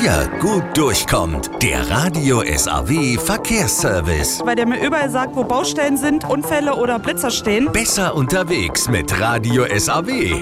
ihr gut durchkommt. Der Radio SAW Verkehrsservice. Weil der mir überall sagt, wo Baustellen sind, Unfälle oder Blitzer stehen. Besser unterwegs mit Radio SAW.